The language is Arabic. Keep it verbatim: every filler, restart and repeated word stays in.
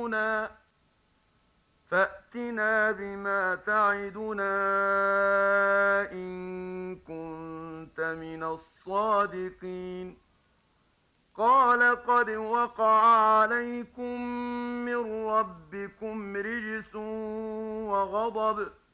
تعدنا فأتنا بما تعدنا إن كنت من الصادقين. قال قد وقع عليكم من ربكم رجس وغضب